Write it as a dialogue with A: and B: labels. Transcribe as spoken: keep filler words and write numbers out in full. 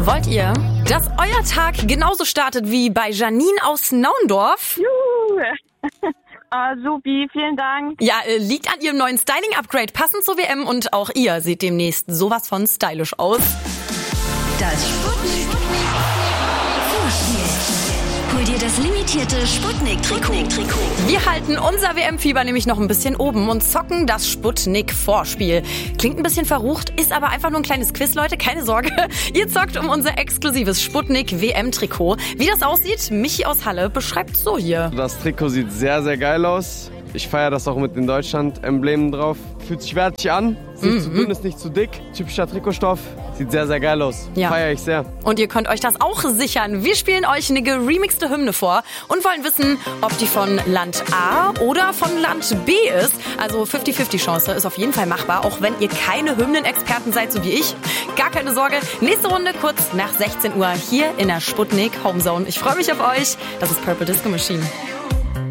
A: Wollt ihr, dass euer Tag genauso startet wie bei Janine aus Naundorf?
B: Juhu. Ah, supi, vielen Dank.
A: Ja, äh, liegt an ihrem neuen Styling-Upgrade, passend zur W M, und auch ihr seht demnächst sowas von stylisch aus.
C: Das Sputnik Vorspiel. Hol dir das limitierte Sputnik-Trikot.
A: Wir halten unser W M-Fieber nämlich noch ein bisschen oben und zocken das Sputnik-Vorspiel. Klingt ein bisschen verrucht, ist aber einfach nur ein kleines Quiz, Leute, keine Sorge. Ihr zockt um unser exklusives Sputnik-W M-Trikot. Wie das aussieht, Michi aus Halle beschreibt so hier.
D: Das Trikot sieht sehr, sehr geil aus. Ich feiere das auch mit den Deutschland-Emblemen drauf. Fühlt sich wertig an, ist nicht zu dünn, ist nicht zu dick. Typischer Trikotstoff, sieht sehr, sehr geil aus.
A: Ja.
D: Feiere ich sehr.
A: Und ihr könnt euch das auch sichern. Wir spielen euch eine geremixte Hymne vor und wollen wissen, ob die von Land A oder von Land B ist. Also fünfzig fünfzig Chance ist auf jeden Fall machbar, auch wenn ihr keine Hymnenexperten seid, so wie ich. Gar keine Sorge. Nächste Runde kurz nach sechzehn Uhr hier in der Sputnik Homezone. Ich freue mich auf euch. Das ist Purple Disco Machine.